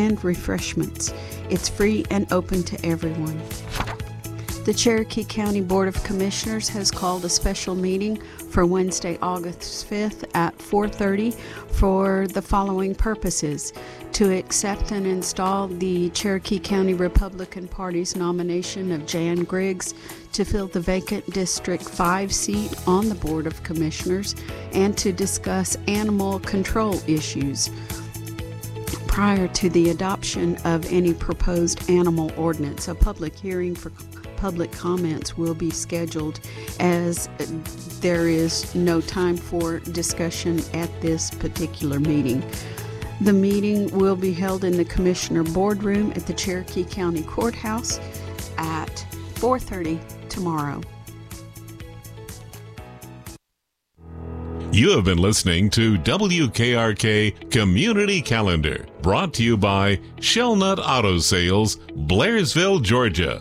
and refreshments. It's free and open to everyone. The Cherokee County Board of Commissioners has called a special meeting for Wednesday, August 5th at 4:30 for the following purposes: to accept and install the Cherokee County Republican Party's nomination of Jan Griggs to fill the vacant District 5 seat on the Board of Commissioners, and to discuss animal control issues prior to the adoption of any proposed animal ordinance. A public hearing for public comments will be scheduled, as there is no time for discussion at this particular meeting. The meeting will be held in the Commissioner Boardroom at the Cherokee County Courthouse at 4:30 tomorrow. You have been listening to WKRK Community Calendar, brought to you by Shellnut Auto Sales, Blairsville, Georgia.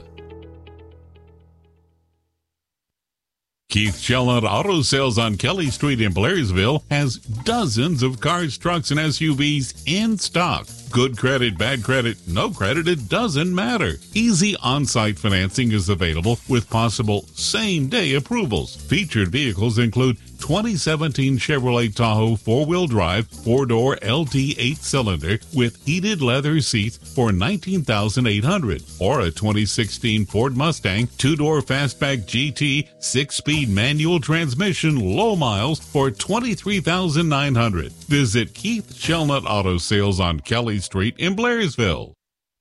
Keith Shellnut Auto Sales on Kelly Street in Blairsville has dozens of cars, trucks, and SUVs in stock. Good credit, bad credit, no credit, it doesn't matter. Easy on-site financing is available with possible same-day approvals. Featured vehicles include 2017 Chevrolet Tahoe 4-wheel drive, 4-door LT 8-cylinder with heated leather seats for $19,800, or a 2016 Ford Mustang 2-door fastback GT 6-speed manual transmission low miles for $23,900. Visit Keith Shellnut Auto Sales on Kelly Street in Blairsville.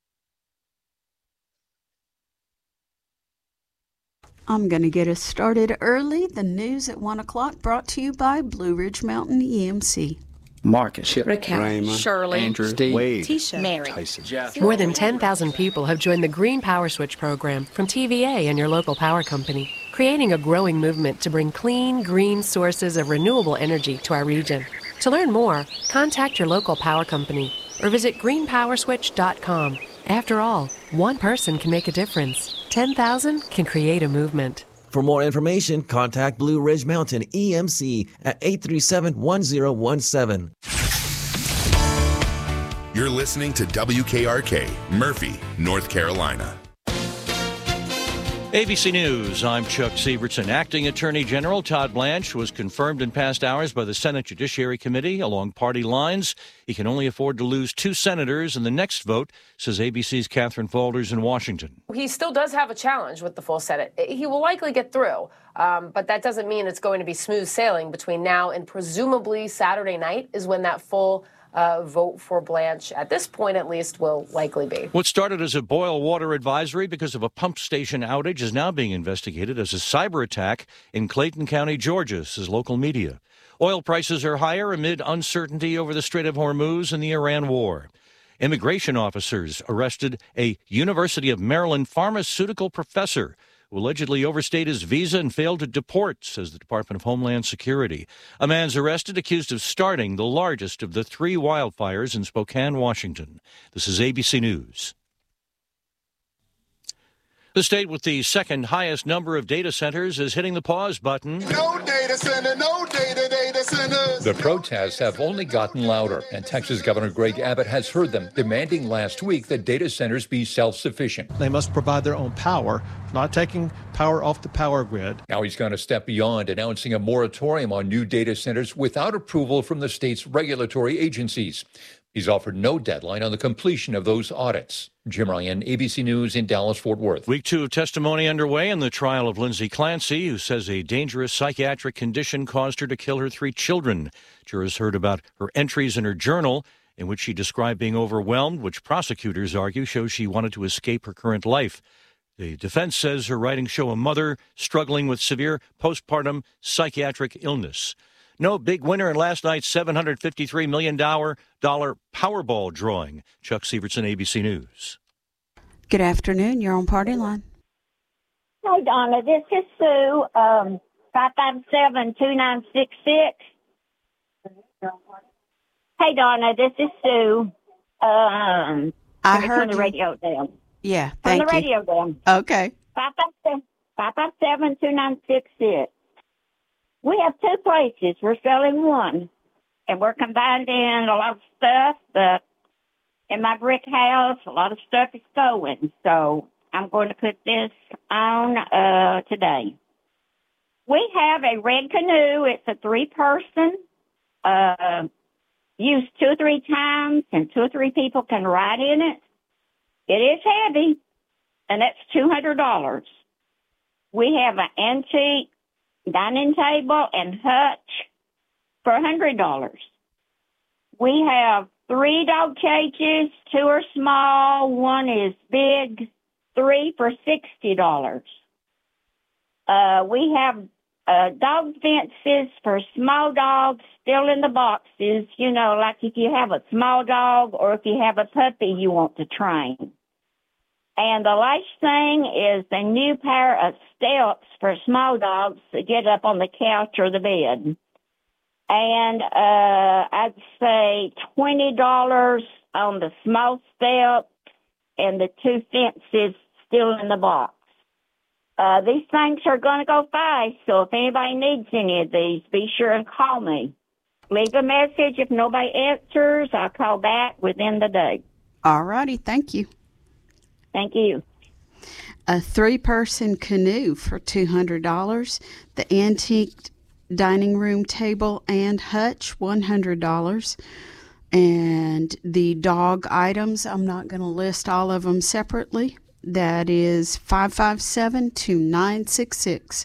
I'm going to get us started early. The news at 1 o'clock brought to you by Blue Ridge Mountain EMC. Marcus, Chip, Raquel, Raymond, Shirley, Andrew, Steve, Wade, Tisha, Mary, Tyson, More than 10,000 people have joined the Green Power Switch program from TVA and your local power company, creating a growing movement to bring clean, green sources of renewable energy to our region. To learn more, contact your local power company or visit greenpowerswitch.com. After all, one person can make a difference. 10,000 can create a movement. For more information, contact Blue Ridge Mountain EMC at 837-1017. You're listening to WKRK, Murphy, North Carolina. ABC News, I'm Chuck Sievertson. Acting Attorney General Todd Blanche was confirmed in past hours by the Senate Judiciary Committee along party lines. He can only afford to lose 2 senators in the next vote, says ABC's Catherine Faulders in Washington. He still does have a challenge with the full Senate. He will likely get through, but that doesn't mean it's going to be smooth sailing between now and presumably Saturday night is when that full vote for Blanche, at this point at least, will likely be. What started as a boil water advisory because of a pump station outage is now being investigated as a cyber attack in Clayton County, Georgia, says local media. Oil prices are higher amid uncertainty over the Strait of Hormuz and the Iran war. Immigration officers arrested a University of Maryland pharmaceutical professor who allegedly overstayed his visa and failed to deport, says the Department of Homeland Security. A man's arrested accused of starting the largest of the 3 wildfires in Spokane, Washington. This is ABC News. The state with the second highest number of data centers is hitting the pause button. No data center, no data centers. The protests have only gotten louder, and Texas Governor Greg Abbott has heard them, demanding last week that data centers be self-sufficient. They must provide their own power, not taking power off the power grid. Now he's going to step beyond, announcing a moratorium on new data centers without approval from the state's regulatory agencies. He's offered no deadline on the completion of those audits. Jim Ryan, ABC News in Dallas-Fort Worth. Week 2 of testimony underway in the trial of Lindsay Clancy, who says a dangerous psychiatric condition caused her to kill her 3 children. Jurors heard about her entries in her journal, in which she described being overwhelmed, which prosecutors argue shows she wanted to escape her current life. The defense says her writings show a mother struggling with severe postpartum psychiatric illness. No big winner in last night's $753 million Powerball drawing. Chuck Sievertson, ABC News. Good afternoon. You're on Party Line. Hey, Donna. This is Sue, 557-2966. Hey, Donna. This is Sue. I heard turn the radio down. Yeah, thank you. Turn the radio down. Okay. 557-2966. We have 2 places. We're selling one, and we're combining a lot of stuff, but in my brick house. A lot of stuff is going, so I'm going to put this on today. We have a red canoe. It's a 3-person, used 2 or 3 times, and 2 or 3 people can ride in it. It is heavy, and that's $200. We have an antique dining table and hutch for $100. We have 3 dog cages. 2 are small, 1 is big, 3 for $60. We have dog fences for small dogs still in the boxes, you know, like if you have a small dog or if you have a puppy you want to train. And the last thing is a new pair of steps for small dogs to get up on the couch or the bed. And I'd say $20 on the small step and the 2 fences still in the box. These things are going to go fast, so if anybody needs any of these, be sure and call me. Leave a message. If nobody answers, I'll call back within the day. All righty. Thank you. Thank you. A 3-person canoe for $200. The antique dining room table and hutch, $100. And the dog items, I'm not going to list all of them separately. That is 557-2966.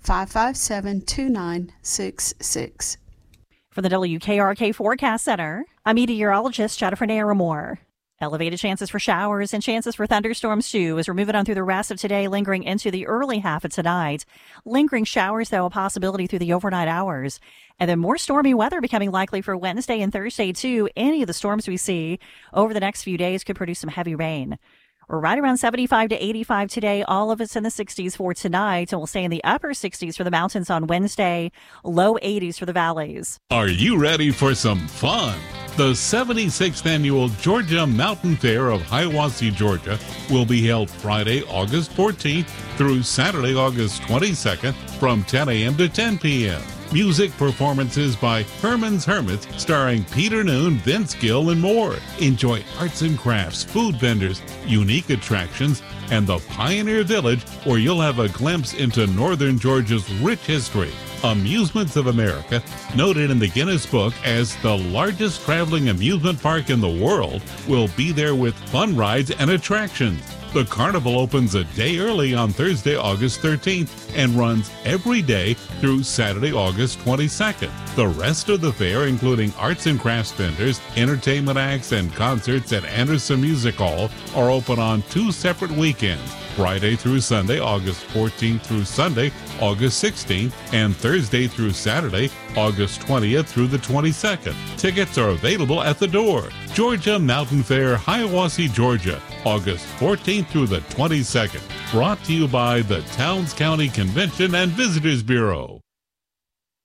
557-2966. For the WKRK Forecast Center, I'm meteorologist Jennifer Naramore. Elevated chances for showers and chances for thunderstorms, too, as we're moving on through the rest of today, lingering into the early half of tonight. Lingering showers, though, a possibility through the overnight hours. And then more stormy weather becoming likely for Wednesday and Thursday, too. Any of the storms we see over the next few days could produce some heavy rain. We're right around 75 to 85 today. All of us in the 60s for tonight. And we'll stay in the upper 60s for the mountains on Wednesday. Low 80s for the valleys. Are you ready for some fun? The 76th Annual Georgia Mountain Fair of Hiawassee, Georgia will be held Friday, August 14th through Saturday, August 22nd from 10 a.m. to 10 p.m. Music performances by Herman's Hermits starring Peter Noon, Vince Gill, and more. Enjoy arts and crafts, food vendors, unique attractions, and the Pioneer Village, where you'll have a glimpse into northern Georgia's rich history. Amusements of America, noted in the Guinness Book as the largest traveling amusement park in the world, will be there with fun rides and attractions. The carnival opens a day early on Thursday, August 13th and runs every day through Saturday, August 22nd. The rest of the fair, including arts and crafts vendors, entertainment acts, and concerts at Anderson Music Hall, are open on 2 separate weekends. Friday through Sunday, August 14th through Sunday, August 16th, and Thursday through Saturday, August 20th through the 22nd. Tickets are available at the door. Georgia Mountain Fair, Hiawassee, Georgia, August 14th through the 22nd. Brought to you by the Towns County Convention and Visitors Bureau.